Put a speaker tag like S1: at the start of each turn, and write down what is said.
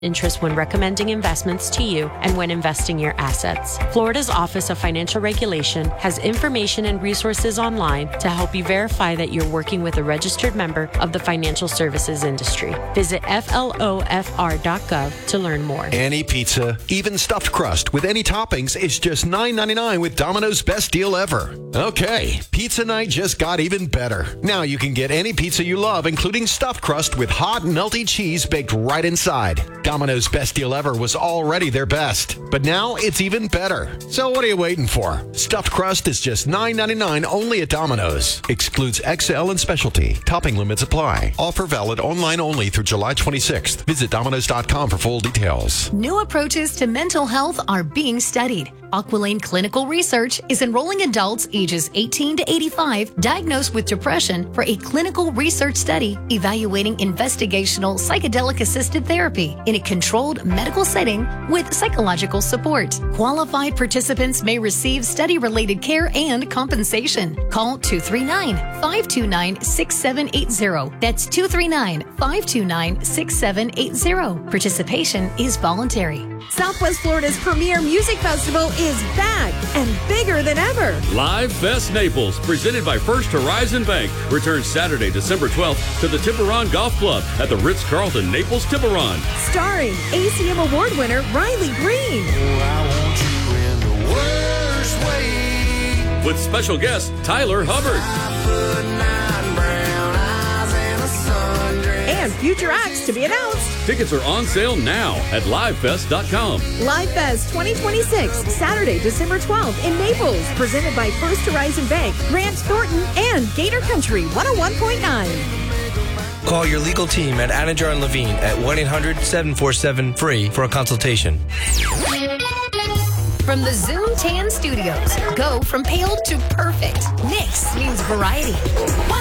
S1: interest when recommending investments to you and when investing your assets. Florida's Office of Financial Regulation has information and resources online to help you verify that you're working with a registered member of the financial services industry. Visit flofr.gov to learn more.
S2: Any pizza, even stuffed crust with any toppings, is just $9.99 with Domino's Best Deal Ever. Okay, pizza night just got even better. Now you can get any pizza you love, including stuffed crust with hot, melty cheese baked right inside. Domino's Best Deal Ever was already their best, but now it's even better. So what are you waiting for? Stuffed crust is just $9.99 only at Domino's. Excludes XL and specialty. Topping limits apply. Offer valid online only through July 26th. Visit Domino's.com for full details.
S3: New approaches to mental health are being studied. Aquilane Clinical Research is enrolling adults ages 18 to 85 diagnosed with depression for a clinical research study evaluating investigational psychedelic-assisted therapy in a controlled medical setting with psychological support. Qualified participants may receive study-related care and compensation. Call 239-529-6780. That's 239-529-6780. Participation is voluntary.
S4: Southwest Florida's premier music festival is back and bigger than ever.
S5: Live Fest Naples, presented by First Horizon Bank, returns Saturday, December 12th to the Tiburon Golf Club at the Ritz-Carlton Naples Tiburon.
S4: Starring ACM Award winner Riley Green.
S6: Oh, I want you in the worst way.
S5: With special guest Tyler Hubbard.
S4: And future acts to be announced.
S5: Tickets are on sale now at livefest.com.
S4: Live Fest 2026, Saturday, December 12th in Naples. Presented by First Horizon Bank, Grant Thornton, and Gator Country 101.9.
S7: Call your legal team at Anidjar & Levine at 1-800-747-FREE for a consultation.
S3: From the Zoom Tan Studios, go from pale to perfect. Nix means variety.